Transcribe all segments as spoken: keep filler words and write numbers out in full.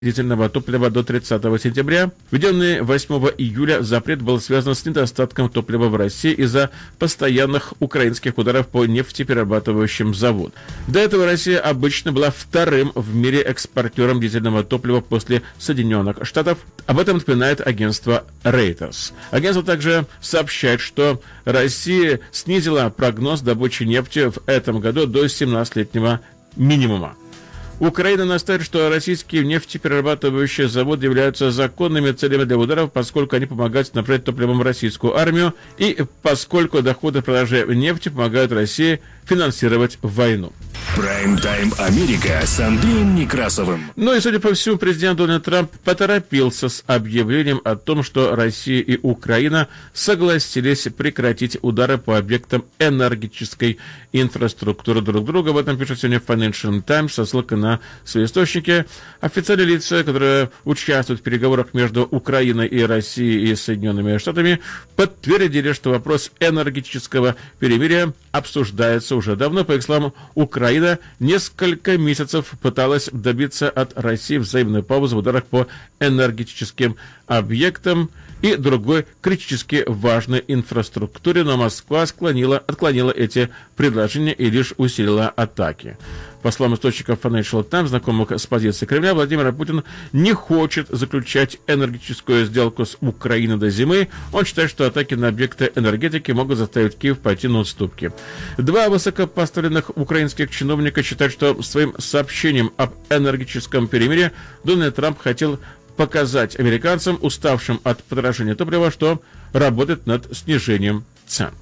дизельного топлива до тридцатого сентября. Введенный восьмого июля запрет был связан с недостатком топлива в России из-за постоянных украинских ударов по нефтеперерабатывающим заводам. До этого Россия обычно была вторым в мире экспортером дизельного топлива после Соединенных Штатов. Об этом напоминает агентство Reuters. Агентство также сообщает, что Россия снизила прогноз добычи нефти в этом году до семнадцатилетнего минимума. Украина настаивает, что российские нефтеперерабатывающие заводы являются законными целями для ударов, поскольку они помогают снабжать топливом российскую армию и поскольку доходы от продажи нефти помогают России финансировать войну. Прайм-тайм Америка с Андреем Некрасовым. Ну и, судя по всему, президент Дональд Трамп поторопился с объявлением о том, что Россия и Украина согласились прекратить удары по объектам энергетической инфраструктуры друг друга. В этом пишет сегодня Financial Times со ссылкой на свои источники. Официальные лица, которые участвуют в переговорах между Украиной и Россией и Соединенными Штатами, подтвердили, что вопрос энергетического перемирия обсуждается уже давно. По их словам, Украина несколько месяцев пыталась добиться от России взаимной паузы в ударах по энергетическим объектам и другой критически важной инфраструктуре, но Москва склонила, отклонила эти предложения и лишь усилила атаки. По словам источников Financial Times, знакомых с позицией Кремля, Владимир Путин не хочет заключать энергетическую сделку с Украиной до зимы. Он считает, что атаки на объекты энергетики могут заставить Киев пойти на уступки. Два высокопоставленных украинских чиновника считают, что своим сообщением об энергетическом перемирии Дональд Трамп хотел показать американцам, уставшим от подорожания топлива, что работает над снижением цен.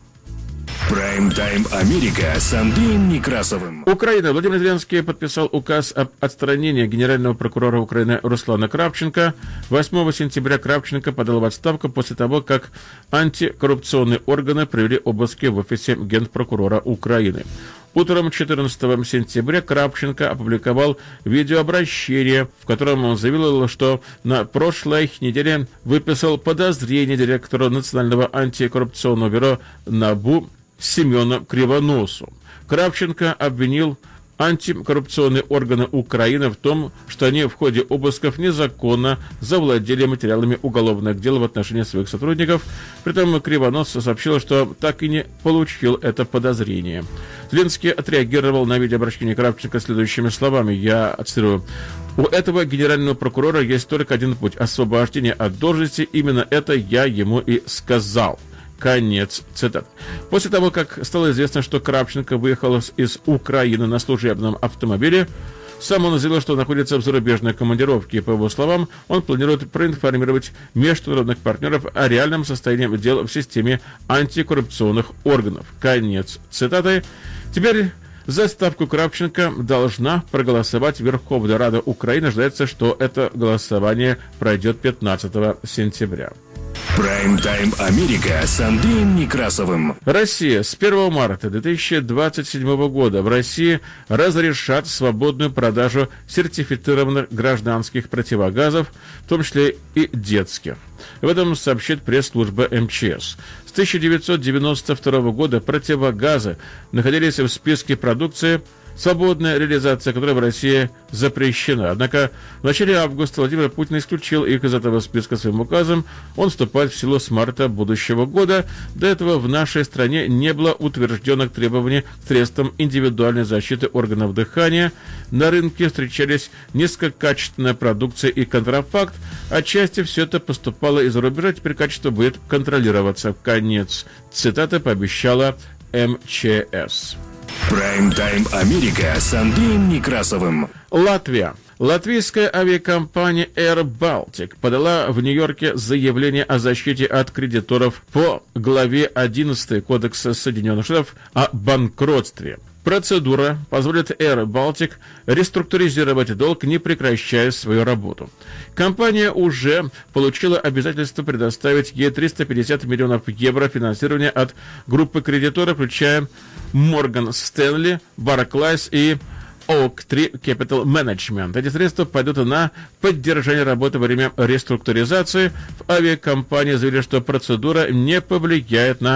Прайм-тайм Америка с Андреем Некрасовым. Украина. Владимир Зеленский подписал указ об отстранении генерального прокурора Украины Руслана Кравченко. восьмого сентября Кравченко подал в отставку после того, как антикоррупционные органы провели обыски в офисе генпрокурора Украины. Утром четырнадцатого сентября Кравченко опубликовал видеообращение, в котором он заявил, что на прошлой неделе выписал подозрение директору Национального антикоррупционного бюро НАБУ Семену Кривоносу. Кравченко обвинил антикоррупционные органы Украины в том, что они в ходе обысков незаконно завладели материалами уголовных дел в отношении своих сотрудников. При этом Кривонос сообщил, что так и не получил это подозрение. Зеленский отреагировал на видеообращение Кравченко следующими словами, я цитирую: «У этого генерального прокурора есть только один путь – освобождение от должности, именно это я ему и сказал». Конец цитат. После того, как стало известно, что Кравченко выехал из Украины на служебном автомобиле, сам он заявил, что находится в зарубежной командировке. По его словам, он планирует проинформировать международных партнеров о реальном состоянии дел в системе антикоррупционных органов. Конец цитаты. Теперь за отставку Кравченко должна проголосовать Верховная Рада Украины. Ожидается, что это голосование пройдет пятнадцатого сентября. Прайм-тайм Америка с Андреем Некрасовым. Россия. С первого марта две тысячи двадцать седьмого года в России разрешат свободную продажу сертифицированных гражданских противогазов, в том числе и детских. В этом сообщит пресс-служба эм че эс. С тысяча девятьсот девяносто второго года противогазы находились в списке продукции, свободная реализация которой в России запрещена. Однако в начале августа Владимир Путин исключил их из этого списка своим указом. Он вступает в силу с марта будущего года. До этого в нашей стране не было утвержденных требований к средствам индивидуальной защиты органов дыхания. На рынке встречались низкокачественная продукция и контрафакт. Отчасти все это поступало из-за рубежа, теперь качество будет контролироваться. Конец цитаты пообещала эм че эс. Прайм-тайм Америка с Андреем Некрасовым. Латвия. Латвийская авиакомпания Air Baltic подала в Нью-Йорке заявление о защите от кредиторов по главе одиннадцатой Кодекса Соединенных Штатов о банкротстве. Процедура позволит Air Baltic реструктуризировать долг, не прекращая свою работу. Компания уже получила обязательство предоставить ей триста пятьдесят миллионов евро финансирования от группы кредиторов, включая Morgan Stanley, Barclays и Oak Tree Capital Management. Эти средства пойдут на поддержание работы во время реструктуризации. В авиакомпании заявили, что процедура не повлияет на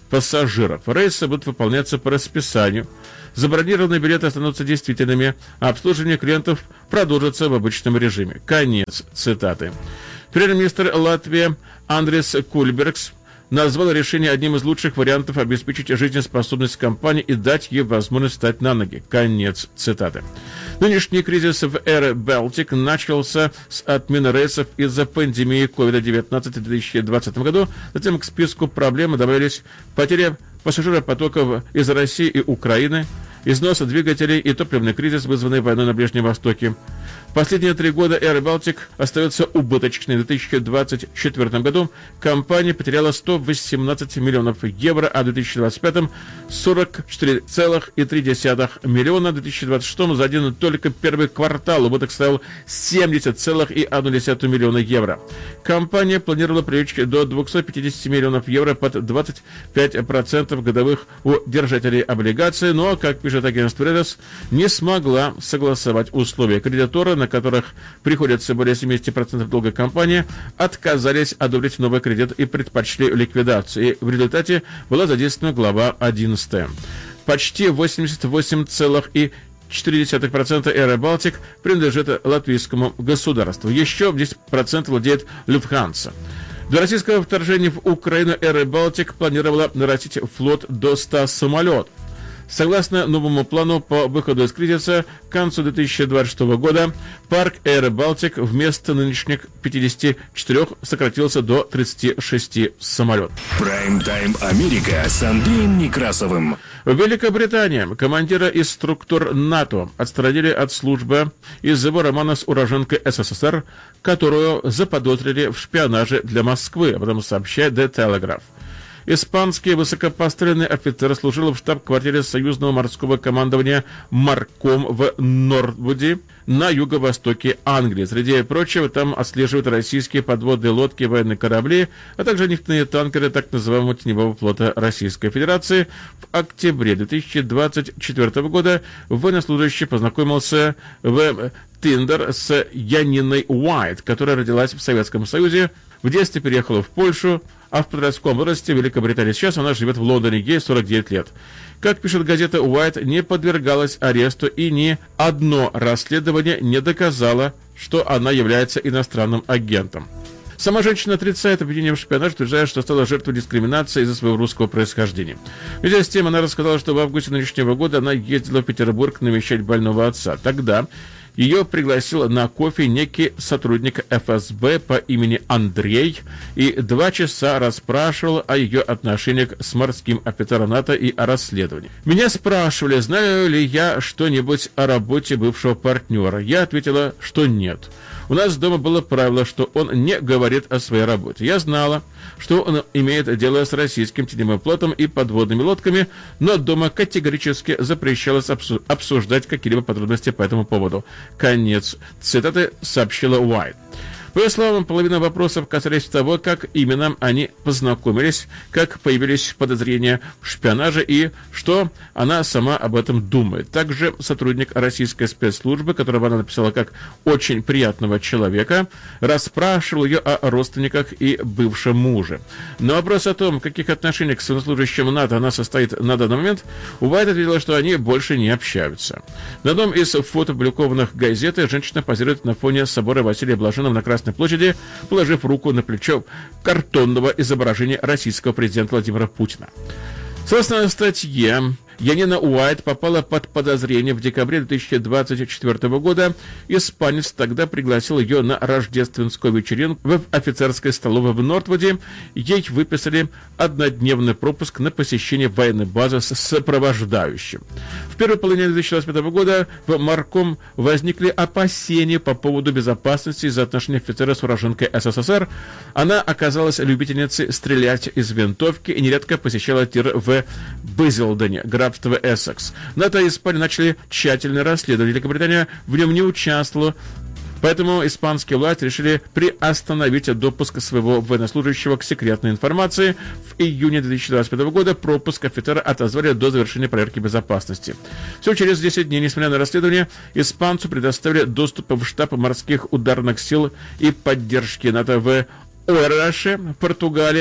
пассажиров. Рейсы будут выполняться по расписанию. Забронированные билеты останутся действительными, а обслуживание клиентов продолжится в обычном режиме. Конец цитаты. Премьер-министр Латвии Андрис Кульбергс назвал решение одним из лучших вариантов обеспечить жизнеспособность компании и дать ей возможность встать на ноги. Конец цитаты. Нынешний кризис в Air Baltic начался с отмены рейсов из-за пандемии ковид девятнадцать в две тысячи двадцатом году. Затем к списку проблем добавились потери пассажиропотоков из России и Украины, износ двигателей и топливный кризис, вызванный войной на Ближнем Востоке. Последние три года Air Baltic остается убыточной. В две тысячи двадцать четвёртом году компания потеряла сто восемнадцать миллионов евро, а в две тысячи двадцать пятом сорок четыре целых три десятых миллиона. В две тысячи двадцать шестом за один только первый квартал убыток составил семьдесят целых одну десятую миллиона евро. Компания планировала привлечь до двухсот пятидесяти миллионов евро под двадцать пять процентов годовых у держателей облигаций, но, как пишет агентство Reuters, не смогла согласовать условия. Кредиторы, на которых приходится более семьдесят процентов долга компании, отказались одобрить новый кредит и предпочли ликвидацию. И в результате была задействована глава одиннадцатая. Почти восемьдесят восемь целых четыре десятых процента Air Baltic принадлежит латвийскому государству. Еще десять процентов владеет Lufthansa. До российского вторжения в Украину Air Baltic планировала нарастить флот до ста самолетов. Согласно новому плану по выходу из кризиса, к концу две тысячи двадцать шестого года парк Air Baltic вместо нынешних пятидесяти четырёх сократился до тридцати шести самолетов. Прайм-тайм Америка с Андреем Некрасовым. В Великобритании командира из структур НАТО отстранили от службы из-за его романа с уроженкой СССР, которую заподозрили в шпионаже для Москвы, об этом сообщает The Telegraph. Испанский высокопоставленный офицер служил в штаб-квартире союзного морского командования «Марком» в Нортвуде на юго-востоке Англии. Среди прочего, там отслеживают российские подводные лодки, военные корабли, а также нефтяные танкеры так называемого теневого флота Российской Федерации. В октябре две тысячи двадцать четвёртого года военнослужащий познакомился в Тиндер с Яниной Уайт, которая родилась в Советском Союзе, в детстве переехала в Польшу, а в подростковом возрасте в Великобритании. Сейчас она живет в Лондоне, ей сорок девять лет. Как пишет газета, Уайт не подвергалась аресту, и ни одно расследование не доказало, что она является иностранным агентом. Сама женщина отрицает обвинение в шпионаже, утверждая, что стала жертвой дискриминации из-за своего русского происхождения. Вместе с тем, она рассказала, что в августе нынешнего года она ездила в Петербург навещать больного отца. Тогда ее пригласил на кофе некий сотрудник эф эс бэ по имени Андрей и два часа расспрашивал о ее отношениях с морским офицером НАТО и о расследовании. Меня спрашивали, знаю ли я что-нибудь о работе бывшего партнера. Я ответила, что нет. У нас дома было правило, что он не говорит о своей работе. Я знала, что он имеет дело с российским теневым флотом и подводными лодками, но дома категорически запрещалось обсуждать какие-либо подробности по этому поводу. Конец цитаты, сообщила Уайт. По ее словам, половина вопросов касались того, как именно они познакомились, как появились подозрения в шпионаже и что она сама об этом думает. Также сотрудник российской спецслужбы, которого она написала как «очень приятного человека», расспрашивал ее о родственниках и бывшем муже. На вопрос о том, в каких отношениях с военнослужащим НАТО она состоит на данный момент, Уайт ответила, что они больше не общаются. На одном из фото, опубликованных газетой, женщина позирует на фоне собора Василия Блаженного на Красной площади, положив руку на плечо картонного изображения российского президента Владимира Путина. Согласно статье, Янина Уайт попала под подозрение в декабре две тысячи двадцать четвёртого года. Испанец тогда пригласил ее на рождественскую вечеринку в офицерской столовой в Нортвуде. Ей выписали однодневный пропуск на посещение военной базы с сопровождающим. В первой половине две тысячи двадцать пятого года в Марком возникли опасения по поводу безопасности из-за отношений офицера с уроженкой эс эс эс эр. Она оказалась любительницей стрелять из винтовки и нередко посещала тир в Бизелдене, графство Эссекс. НАТО и Испания начали тщательное расследование. Великобритания в нем не участвовала, поэтому испанские власти решили приостановить допуск своего военнослужащего к секретной информации. В июне две тысячи двадцать пятого года пропуск офицера отозвали до завершения проверки безопасности. Всего через десять дней, несмотря на расследование, испанцу предоставили доступ в штаб морских ударных сил и поддержки НАТО в Ойраше, Португалия.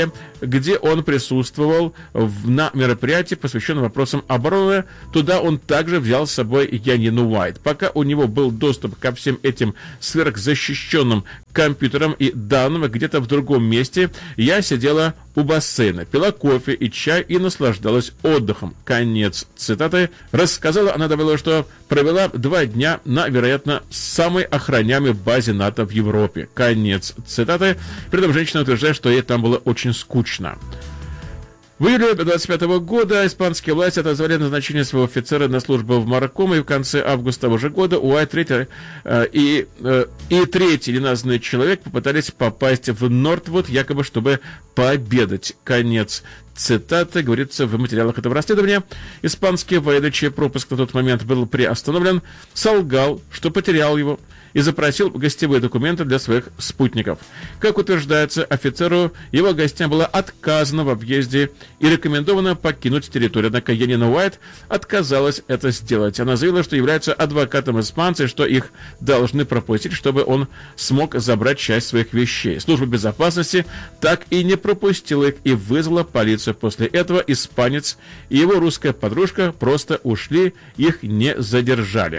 где он присутствовал в, на мероприятии, посвященном вопросам обороны. Туда он также взял с собой Янину Уайт. Пока у него был доступ ко всем этим сверхзащищенным компьютерам и данным где-то в другом месте, я сидела у бассейна, пила кофе и чай и наслаждалась отдыхом. Конец цитаты. Рассказала она, добавила, что провела два дня на, вероятно, самой охраняемой базе НАТО в Европе. Конец цитаты. При этом женщина утверждает, что ей там было очень скучно. В июле две тысячи двадцать пятого года испанские власти отозвали назначение своего офицера на службу в Марокко, и в конце августа того же года Уайт третий, э, и, э, и третий неназванный человек попытались попасть в Нортвуд, якобы чтобы пообедать. Конец цитаты, говорится в материалах этого расследования. Испанский военный, чей пропуск на тот момент был приостановлен, солгал, что потерял его, и запросил гостевые документы для своих спутников. Как утверждается, офицеру его гостям было отказано в въезде и рекомендовано покинуть территорию. Однако Янина Уайт отказалась это сделать. Она заявила, что является адвокатом испанца, что их должны пропустить, чтобы он смог забрать часть своих вещей. Служба безопасности так и не пропустила их и вызвала полицию. После этого испанец и его русская подружка просто ушли, их не задержали.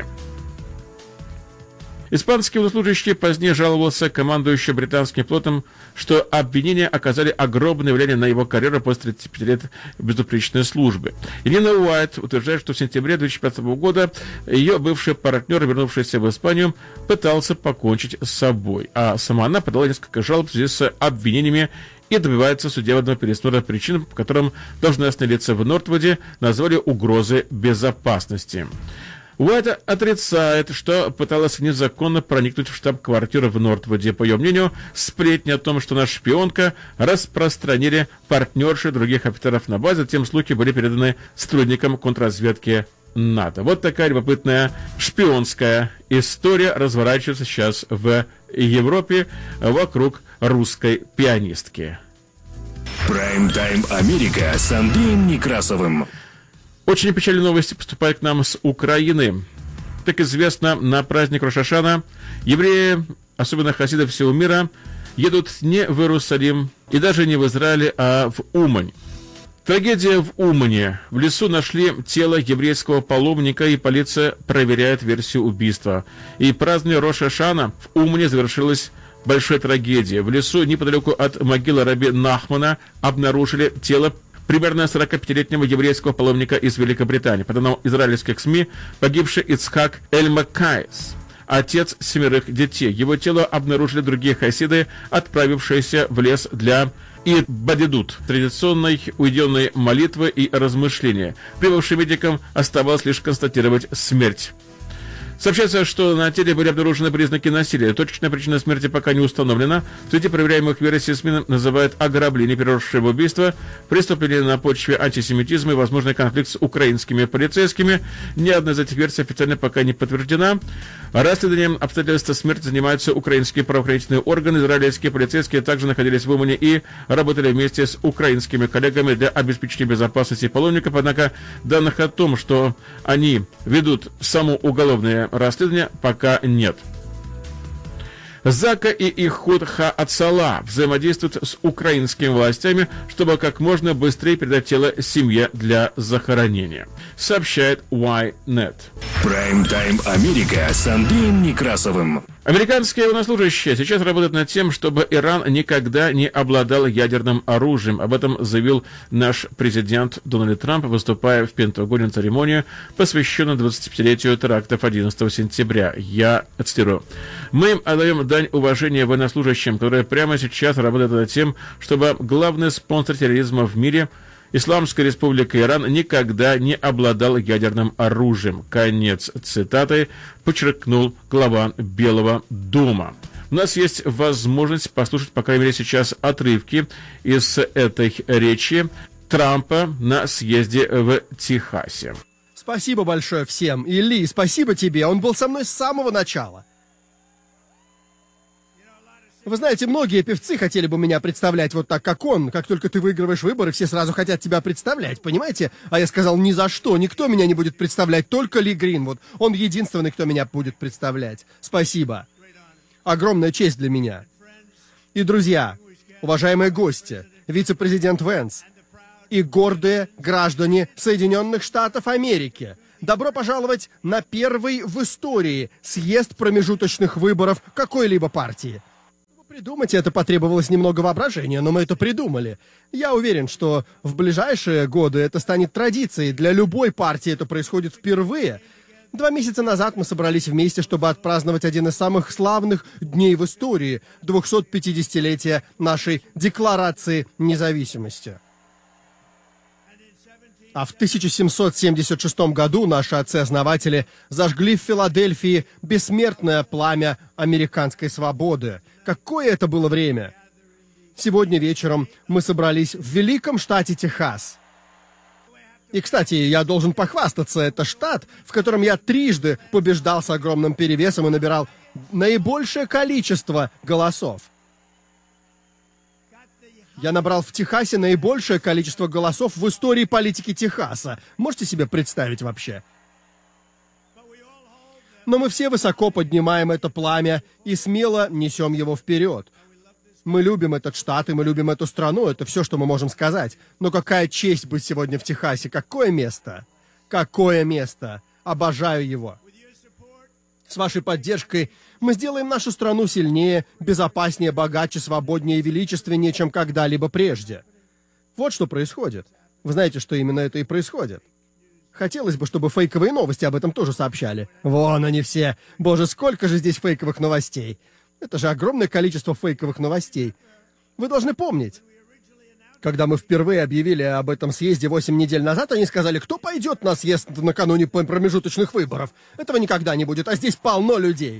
Испанский военнослужащий позднее жаловался командующему британским флотом, что обвинения оказали огромное влияние на его карьеру после тридцати пяти лет безупречной службы. Янина Уайт утверждает, что в сентябре две тысячи пятого года ее бывший партнер, вернувшийся в Испанию, пытался покончить с собой, а сама она подала несколько жалоб в связи с обвинениями и добивается судебного пересмотра причин, по которым должностные лица в Нортвуде назвали угрозы безопасности. Уайт отрицает, что пыталась незаконно проникнуть в штаб-квартиру в Нортвуде. По ее мнению, сплетни о том, что наша шпионка, распространили партнерши других офицеров на базе, затем слухи были переданы сотрудникам контрразведки НАТО. Вот такая любопытная шпионская история разворачивается сейчас в Европе вокруг русской пианистки. Прайм-тайм Америка с Андреем Некрасовым. Очень печальные новости поступают к нам с Украины. Как известно, на праздник Рош ха-Шана евреи, особенно хасиды всего мира, едут не в Иерусалим и даже не в Израиль, а в Умань. Трагедия в Умане. В лесу нашли тело еврейского паломника, и полиция проверяет версию убийства. И празднование Рош ха-Шана в Умане завершилось большой трагедией. В лесу неподалеку от могилы раби Нахмана обнаружили тело примерно сорокапятилетнего еврейского паломника из Великобритании. По данным израильских СМИ, погибший Ицхак Эль-Маккаис, отец семерых детей. Его тело обнаружили другие хасиды, отправившиеся в лес для ибадидут, традиционной уединенной молитвы и размышления. Прибывшим медикам оставалось лишь констатировать смерть. Сообщается, что на теле были обнаружены признаки насилия. Точная причина смерти пока не установлена. Среди проверяемых версий СМИ называют ограбление, переросшее в убийство, преступление на почве антисемитизма и возможный конфликт с украинскими полицейскими. Ни одна из этих версий официально пока не подтверждена. Расследованием обстоятельств смерти занимаются украинские правоохранительные органы. Израильские полицейские также находились в Умане и работали вместе с украинскими коллегами для обеспечения безопасности паломников. Однако данных о том, что они ведут само уголовное расследование, пока нет. Зака и Ихуд Ха-Ацала взаимодействуют с украинскими властями, чтобы как можно быстрее передать тело семье для захоронения, сообщает Ynet. Прайм-тайм Америка с Андреем Некрасовым. Американские военнослужащие сейчас работают над тем, чтобы Иран никогда не обладал ядерным оружием. Об этом заявил наш президент Дональд Трамп, выступая в Пентагоне на церемонии, посвященной двадцатипятилетию терактов одиннадцатого сентября. Я цитирую. «Мы отдаем дань уважения военнослужащим, которые прямо сейчас работают над тем, чтобы главный спонсор терроризма в мире, Исламская республика Иран, никогда не обладал ядерным оружием». Конец цитаты, подчеркнул глава Белого дома. У нас есть возможность послушать, по крайней мере, сейчас отрывки из этой речи Трампа на съезде в Техасе. Спасибо большое всем. И Ли, спасибо тебе. Он был со мной с самого начала. Вы знаете, многие певцы хотели бы меня представлять вот так, как он. Как только ты выигрываешь выборы, все сразу хотят тебя представлять, понимаете? А я сказал, ни за что, никто меня не будет представлять, только Ли Гринвуд. Он единственный, кто меня будет представлять. Спасибо. Огромная честь для меня. И, друзья, уважаемые гости, вице-президент Венс и гордые граждане Соединенных Штатов Америки. Добро пожаловать на первый в истории съезд промежуточных выборов какой-либо партии. Придумать это потребовалось немного воображения, но мы это придумали. Я уверен, что в ближайшие годы это станет традицией. Для любой партии это происходит впервые. Два месяца назад мы собрались вместе, чтобы отпраздновать один из самых славных дней в истории – двухсотпятидесятилетия нашей Декларации независимости. А в тысяча семьсот семьдесят шестом году наши отцы-основатели зажгли в Филадельфии бессмертное пламя американской свободы. Какое это было время! Сегодня вечером мы собрались в великом штате Техас. И, кстати, я должен похвастаться, это штат, в котором я трижды побеждал с огромным перевесом и набирал наибольшее количество голосов. Я набрал в Техасе наибольшее количество голосов в истории политики Техаса. Можете себе представить вообще? Но мы все высоко поднимаем это пламя и смело несем его вперед. Мы любим этот штат, и мы любим эту страну, это все, что мы можем сказать. Но какая честь быть сегодня в Техасе, какое место? Какое место? Обожаю его. С вашей поддержкой мы сделаем нашу страну сильнее, безопаснее, богаче, свободнее и величественнее, чем когда-либо прежде. Вот что происходит. Вы знаете, что именно это и происходит. Хотелось бы, чтобы фейковые новости об этом тоже сообщали. Вон они все. Боже, сколько же здесь фейковых новостей. Это же огромное количество фейковых новостей. Вы должны помнить. Когда мы впервые объявили об этом съезде восемь недель назад, они сказали, кто пойдет на съезд накануне промежуточных выборов. Этого никогда не будет, а здесь полно людей.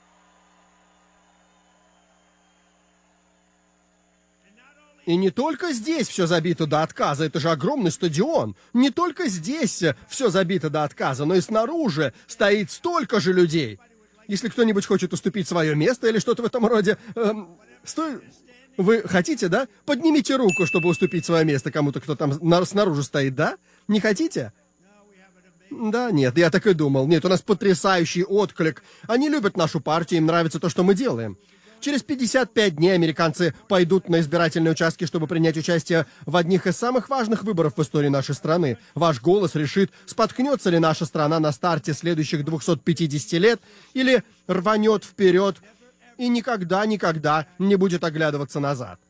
И не только здесь все забито до отказа, это же огромный стадион. Не только здесь все забито до отказа, но и снаружи стоит столько же людей. Если кто-нибудь хочет уступить свое место или что-то в этом роде, эм, стой... Вы хотите, да? Поднимите руку, чтобы уступить свое место кому-то, кто там на... снаружи стоит, да? Не хотите? Да, нет, я так и думал. Нет, у нас потрясающий отклик. Они любят нашу партию, им нравится то, что мы делаем. Через пятьдесят пять дней американцы пойдут на избирательные участки, чтобы принять участие в одних из самых важных выборов в истории нашей страны. Ваш голос решит, споткнется ли наша страна на старте следующих двухсот пятидесяти лет или рванет вперед и никогда-никогда не будет оглядываться назад.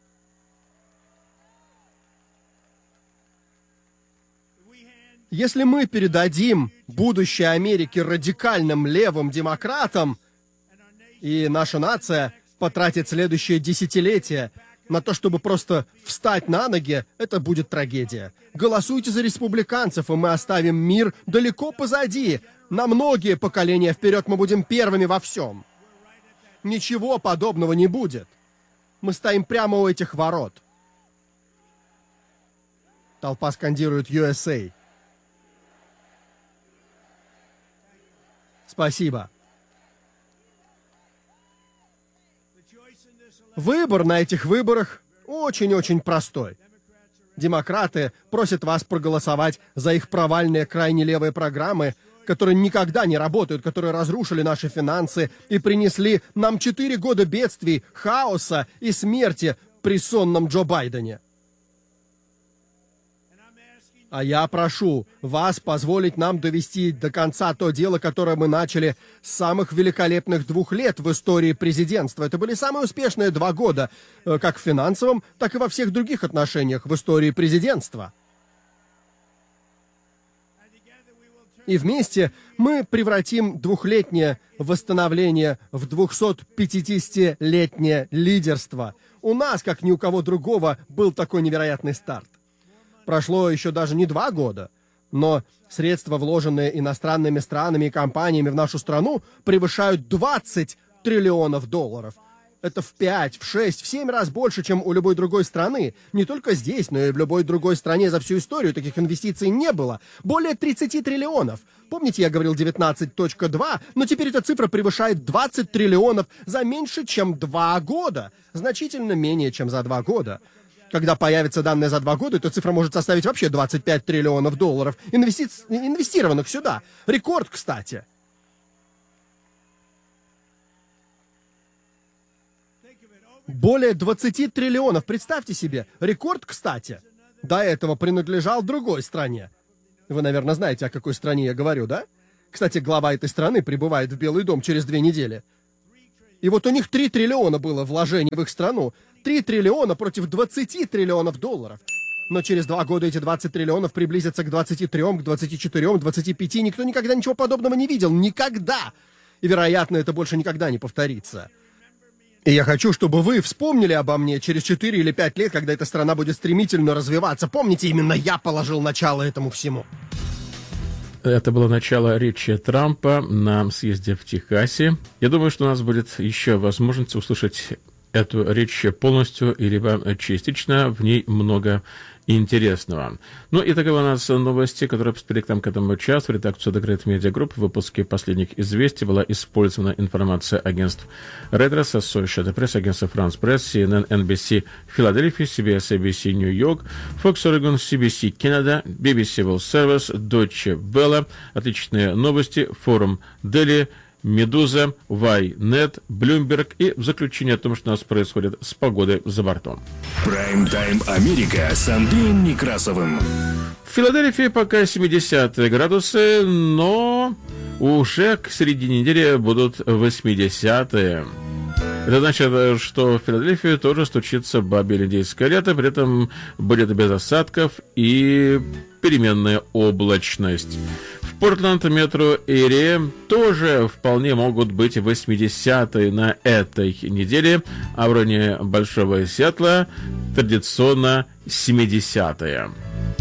Если мы передадим будущее Америки радикальным левым демократам, и наша нация потратит следующее десятилетие на то, чтобы просто встать на ноги, это будет трагедия. Голосуйте за республиканцев, и мы оставим мир далеко позади. На многие поколения вперед мы будем первыми во всем. Ничего подобного не будет. Мы стоим прямо у этих ворот. Толпа скандирует ю эс эй. Спасибо. Выбор на этих выборах очень-очень простой. Демократы просят вас проголосовать за их провальные крайне левые программы, которые никогда не работают, которые разрушили наши финансы и принесли нам четыре года бедствий, хаоса и смерти при сонном Джо Байдене. А я прошу вас позволить нам довести до конца то дело, которое мы начали с самых великолепных двух лет в истории президентства. Это были самые успешные два года, как в финансовом, так и во всех других отношениях в истории президентства. И вместе мы превратим двухлетнее восстановление в двухсотпятидесятилетнее лидерство. У нас, как ни у кого другого, был такой невероятный старт. Прошло еще даже не два года, но средства, вложенные иностранными странами и компаниями в нашу страну, превышают двадцать триллионов долларов. Это в пять, в шесть, в семь раз больше, чем у любой другой страны. Не только здесь, но и в любой другой стране за всю историю таких инвестиций не было. Более тридцати триллионов. Помните, я говорил девятнадцать целых два, но теперь эта цифра превышает двадцать триллионов за меньше, чем два года. Значительно менее, чем за два года. Когда появятся данные за два года, эта цифра может составить вообще двадцать пять триллионов долларов, инвести... инвестированных сюда. Рекорд, кстати. Более двадцати триллионов, представьте себе. Рекорд, кстати, до этого принадлежал другой стране. Вы, наверное, знаете, о какой стране я говорю, да? Кстати, глава этой страны прибывает в Белый дом через две недели. И вот у них три триллиона было вложений в их страну. три триллиона против двадцати триллионов долларов. Но через два года эти двадцать триллионов приблизятся к двадцати трём, к двадцати четырём, двадцати пяти. Никто никогда ничего подобного не видел. Никогда. И, вероятно, это больше никогда не повторится. И я хочу, чтобы вы вспомнили обо мне через четыре или пять лет, когда эта страна будет стремительно развиваться. Помните, именно я положил начало этому всему. Это было начало речи Трампа на съезде в Техасе. Я думаю, что у нас будет еще возможность услышать эту речь полностью или частично, в ней много интересного. Ну и таковы у нас новости, которые поступили к нам к этому часу. В редакцию The Great Media Group в выпуске последних известий была использована информация агентств Reuters, Associated Press, агентства France Press, си эн эн, эн би си Филадельфия, си би эс, эй би си Нью-Йорк, Fox Oregon, си би си Canada, би би си World Service, Deutsche Welle, отличные новости, форум Дели, Медуза, Вайнет, Блумберг и в заключение о том, что у нас происходит с погодой за бортом. Прайм-тайм Америка с Андреем Некрасовым. В Филадельфии пока семидесятые градусы, но уже к середине недели будут восьмидесятые. Это значит, что в Филадельфии тоже стучится бабье индейское лето, при этом будет без осадков и переменная облачность. В Портленд, метро Эри тоже вполне могут быть восьмидесятые на этой неделе, а в районе Большого Сиэтла традиционно семидесятые.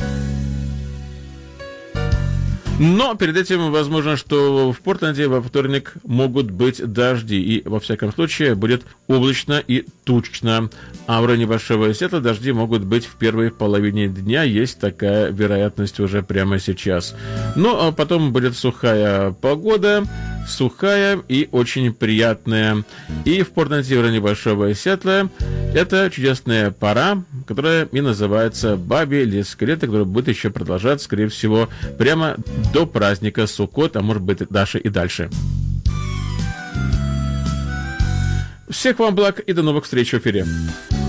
Но перед этим возможно, что в Портленде во вторник могут быть дожди, и во всяком случае будет облачно и тучно. А в районе Большого Сиэтла дожди могут быть в первой половине дня, есть такая вероятность уже прямо сейчас. Но потом будет сухая погода, сухая и очень приятная. И в Портленде в районе Большого Сиэтла это чудесная пора, которая и называется бабье индейское лето, которое будет еще продолжаться, скорее всего, прямо до праздника Суккот, а может быть даже и дальше. Всех вам благ и до новых встреч в эфире.